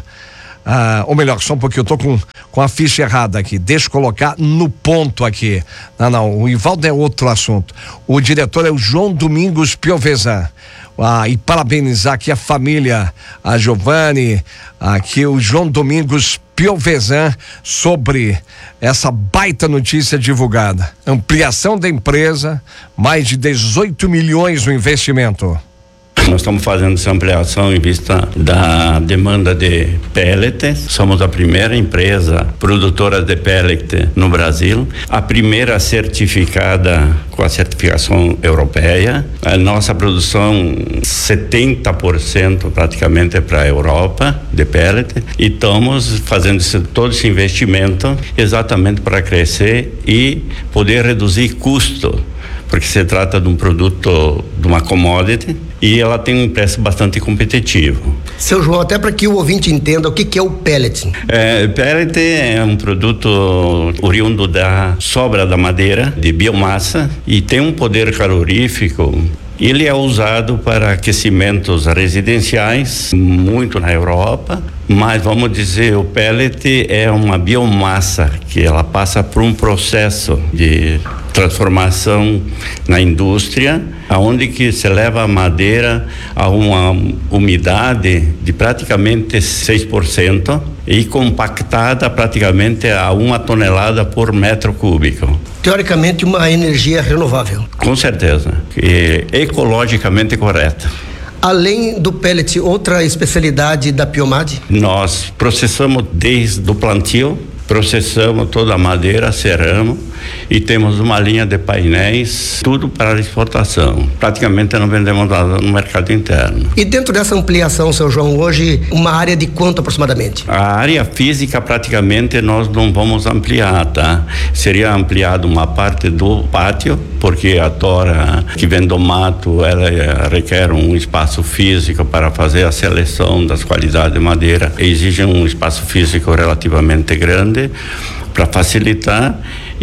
Ah, ou melhor, só um pouquinho, eu tô com, com a ficha errada aqui, deixa eu colocar no ponto aqui. Não, não, o Ivaldo é outro assunto. O diretor é o João Domingos Piovesan. Ah, e parabenizar aqui a família, a Giovanni, aqui o João Domingos Piovesan, sobre essa baita notícia divulgada. Ampliação da empresa, mais de dezoito milhões no investimento. Nós estamos fazendo essa ampliação em vista da demanda de pellet. Somos a primeira empresa produtora de pellet no Brasil, a primeira certificada com a certificação europeia. A nossa produção, setenta por cento praticamente é para a Europa de pellet, e estamos fazendo esse, todo esse investimento exatamente para crescer e poder reduzir custo, porque se trata de um produto, de uma commodity, e ela tem um preço bastante competitivo. Seu João, até para que o ouvinte entenda o que, que é o pellet. É, pellet é um produto oriundo da sobra da madeira, de biomassa, e tem um poder calorífico. Ele é usado para aquecimentos residenciais, muito na Europa, mas vamos dizer, o pellet é uma biomassa que ela passa por um processo de transformação na indústria, aonde que se leva a madeira a uma umidade de praticamente seis por cento e compactada praticamente a uma tonelada por metro cúbico. Teoricamente, uma energia renovável. Com certeza, e ecologicamente correta. Além do pellet, outra especialidade da Piomad? Nós processamos desde o plantio, processamos toda a madeira, cerramos, e temos uma linha de painéis, tudo para exportação. Praticamente não vendemos nada no mercado interno. E dentro dessa ampliação, seu João, hoje uma área de quanto aproximadamente? A área física praticamente nós não vamos ampliar, tá? Seria ampliado uma parte do pátio, porque a tora que vem do mato, ela requer um espaço físico para fazer a seleção das qualidades de madeira. Exige um espaço físico relativamente grande para facilitar,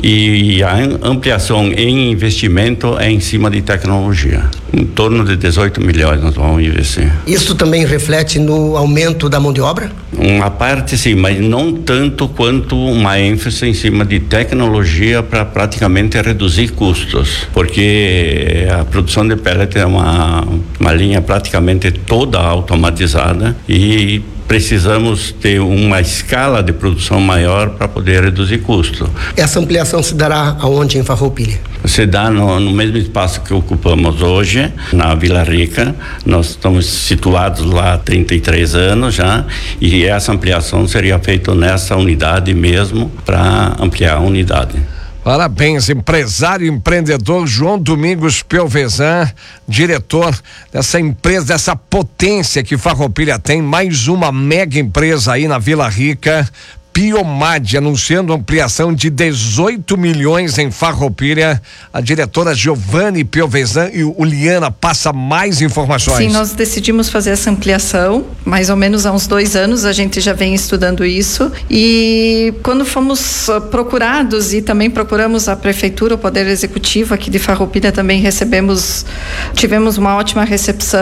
e a ampliação em investimento é em cima de tecnologia. Em torno de dezoito milhões nós vamos investir. Isso também reflete no aumento da mão de obra? Uma parte sim, mas não tanto quanto uma ênfase em cima de tecnologia para praticamente reduzir custos, porque a produção de pellet é uma, uma linha praticamente toda automatizada e precisamos ter uma escala de produção maior para poder reduzir custo. Essa ampliação se dará aonde em Farroupilha? Se dá no, no mesmo espaço que ocupamos hoje, na Vila Rica. Nós estamos situados lá há trinta e três anos já, e essa ampliação seria feita nessa unidade mesmo, para ampliar a unidade. Parabéns, empresário e empreendedor João Domingos Piovesan, diretor dessa empresa, dessa potência que Farroupilha tem, mais uma mega empresa aí na Vila Rica. Piomad, anunciando ampliação de dezoito milhões em Farroupilha. A diretora Giovanni Piovesan e o Liana passa mais informações. Sim, nós decidimos fazer essa ampliação, mais ou menos há uns dois anos a gente já vem estudando isso, e quando fomos procurados e também procuramos a prefeitura, o Poder Executivo aqui de Farroupilha, também recebemos, tivemos uma ótima recepção,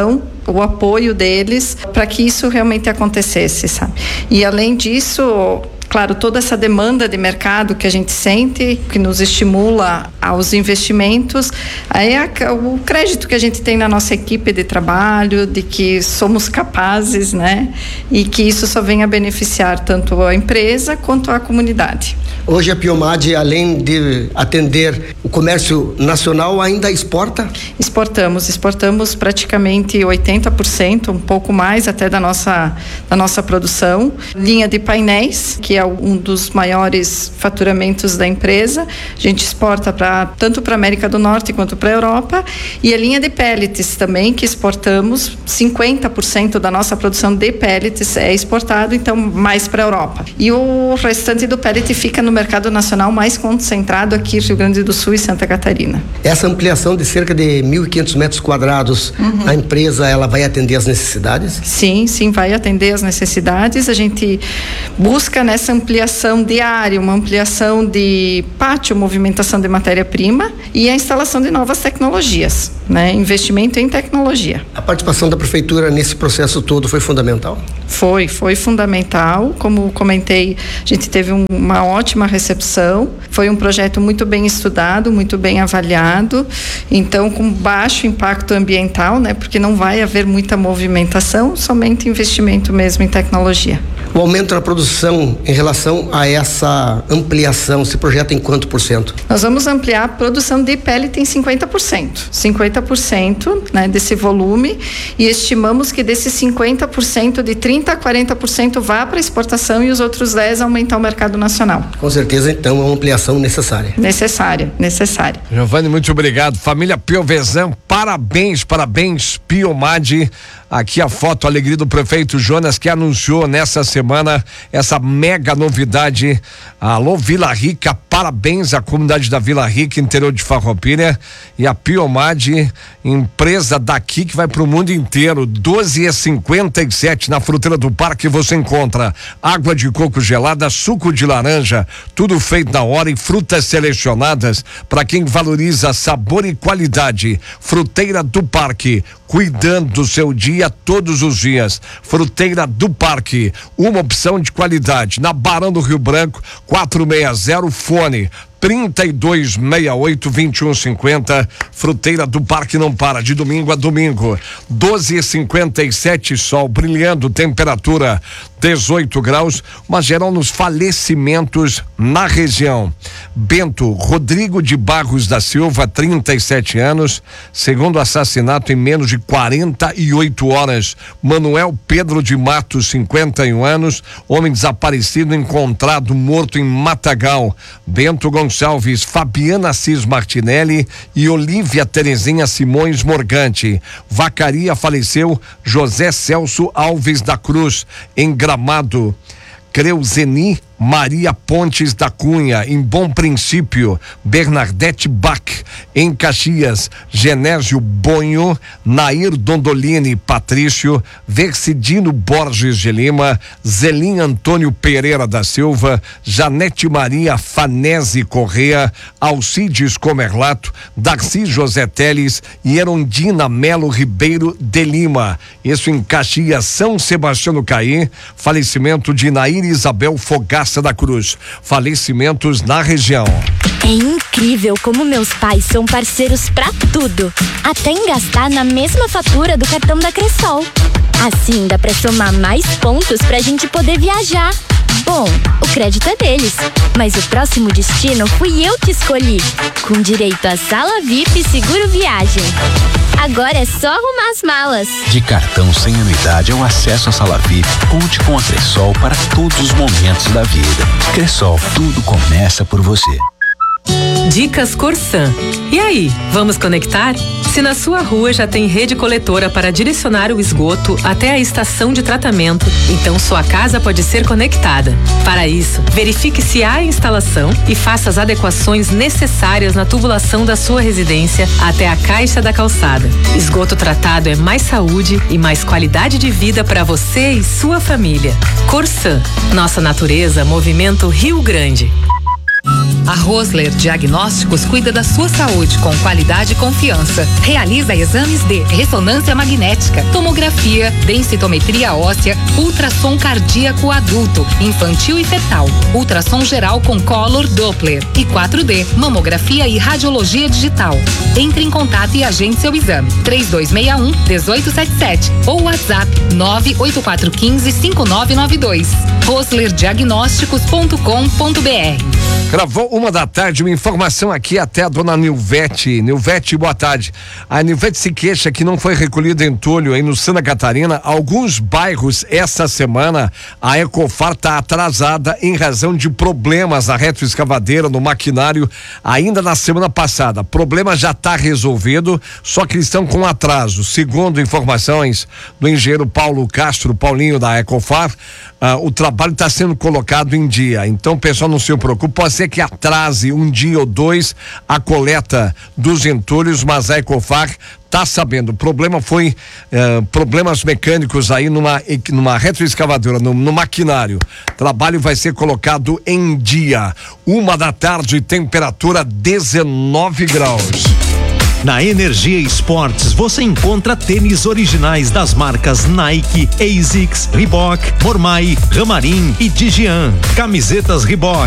o apoio deles para que isso realmente acontecesse, sabe? E além disso, claro, toda essa demanda de mercado que a gente sente, que nos estimula aos investimentos, é a, o crédito que a gente tem na nossa equipe de trabalho, de que somos capazes, né? E que isso só vem a beneficiar tanto a empresa quanto a comunidade. Hoje a Piomad, além de atender o comércio nacional, ainda exporta? Exportamos, exportamos praticamente oitenta por cento, um pouco mais até da nossa, da nossa produção. Linha de painéis, que é um dos maiores faturamentos da empresa. A gente exporta pra, tanto para a América do Norte quanto para a Europa. E a linha de pellets também, que exportamos. cinquenta por cento da nossa produção de pellets é exportado, então mais para a Europa. E o restante do pellet fica no mercado nacional mais concentrado aqui, Rio Grande do Sul e Santa Catarina. Essa ampliação de cerca de mil e quinhentos metros quadrados, uhum. a empresa ela vai atender as necessidades? Sim, sim, vai atender as necessidades. A gente busca nessa ampliação de área, uma ampliação de pátio, movimentação de matéria-prima e a instalação de novas tecnologias, né? Investimento em tecnologia. A participação da prefeitura nesse processo todo foi fundamental? Foi, foi fundamental. Como comentei, a gente teve um, uma ótima recepção. Foi um projeto muito bem estudado, muito bem avaliado. Então, com baixo impacto ambiental, né? Porque não vai haver muita movimentação, somente investimento mesmo em tecnologia. O aumento na produção em relação a essa ampliação se projeta em quanto por cento? Nós vamos ampliar a produção de pellet em cinquenta por cento. cinquenta por cento, né, desse volume, e estimamos que desses cinquenta por cento, de trinta a quarenta por cento vá para exportação e os outros dez por cento aumentar o mercado nacional. Com certeza, então, é uma ampliação necessária. Necessária, necessária. Giovanni, muito obrigado. Família Piovesan, parabéns, parabéns, Piomad. Aqui a foto, a alegria do prefeito Jonas, que anunciou nessa semana essa mega novidade. Alô, Vila Rica, parabéns à comunidade da Vila Rica, interior de Farroupilha, e a Piomad, empresa daqui que vai para o mundo inteiro. doze e cinquenta e sete na Fruteira do Parque você encontra água de coco gelada, suco de laranja, tudo feito na hora e frutas selecionadas para quem valoriza sabor e qualidade. Fruteira do Parque, cuidando do seu dia todos os dias. Fruteira do Parque, uma opção de qualidade na Barão do Rio Branco, quatrocentos e sessenta, fone trinta e dois sessenta e oito, vinte e um cinquenta. Fruteira do Parque não para, de domingo a domingo. doze e cinquenta e sete, sol brilhando, temperatura dezoito graus, uma geral nos falecimentos na região. Bento Rodrigo de Barros da Silva, trinta e sete anos, segundo assassinato em menos de quarenta e oito horas. Manuel Pedro de Matos, cinquenta e um anos, homem desaparecido encontrado morto em Matagal. Bento Gonçalves, Fabiana Assis Martinelli e Olívia Terezinha Simões Morgante. Vacaria faleceu José Celso Alves da Cruz, em Gramado. Creuzeni Maria Pontes da Cunha, em Bom Princípio. Bernadette Bach, em Caxias. Genésio Bonho, Nair Dondolini Patrício, Vercidino Borges de Lima, Zelim Antônio Pereira da Silva, Janete Maria Fanese Correa, Alcides Comerlato, Darcy José Teles e Erondina Melo Ribeiro de Lima. Isso em Caxias, São Sebastião do Caí. Falecimento de Nair Isabel Fogaça da Cruz. Falecimentos na região. É incrível como meus pais são parceiros pra tudo, até em gastar na mesma fatura do cartão da Cressol. Assim dá pra somar mais pontos pra gente poder viajar. Bom, o crédito é deles, mas o próximo destino fui eu que escolhi, com direito a sala V I P e seguro viagem. Agora é só arrumar as malas. De cartão sem anuidade ao acesso à sala V I P, conte com a Cressol para todos os momentos da vida. Cressol, tudo começa por você. Dicas Corsan. E aí, vamos conectar? Se na sua rua já tem rede coletora para direcionar o esgoto até a estação de tratamento, então sua casa pode ser conectada. Para isso, verifique se há instalação e faça as adequações necessárias na tubulação da sua residência até a caixa da calçada. Esgoto tratado é mais saúde e mais qualidade de vida para você e sua família. Corsan, nossa natureza, movimento Rio Grande. A Rosler Diagnósticos cuida da sua saúde com qualidade e confiança. Realiza exames de ressonância magnética, tomografia, densitometria óssea, ultrassom cardíaco adulto, infantil e fetal, ultrassom geral com Color Doppler e quatro D, mamografia e radiologia digital. Entre em contato e agende seu exame. três dois seis um, um oito sete sete ou WhatsApp nove oito quatro um cinco, cinco nove nove dois. rosler diagnósticos ponto com ponto b r. Gravou uma da tarde, uma informação aqui até a dona Nilvete. Nilvete, boa tarde. A Nilvete se queixa que não foi recolhido entulho aí no Santa Catarina. Alguns bairros essa semana a Ecofar está atrasada em razão de problemas na retroescavadeira, no maquinário, ainda na semana passada. Problema já está resolvido, só que eles estão com atraso. Segundo informações do engenheiro Paulo Castro, Paulinho da Ecofar, uh, o trabalho está sendo colocado em dia. Então, o pessoal não se preocupe, pode ser que atrase um dia ou dois a coleta dos entulhos, mas a Ecofar tá sabendo. O problema foi uh, problemas mecânicos aí numa, numa retroescavadora, no, no maquinário. Trabalho vai ser colocado em dia. Uma da tarde, temperatura dezenove graus. Na Energia Esportes você encontra tênis originais das marcas Nike, ASICS, Reebok, Mormai, Ramarim e Digian. Camisetas Reebok,